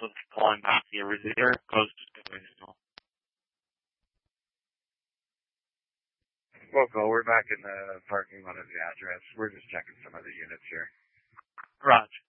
of calling back the receiver goes to voicemail. Well, we're back in the parking lot of the address. We're just checking some of the units here. Roger.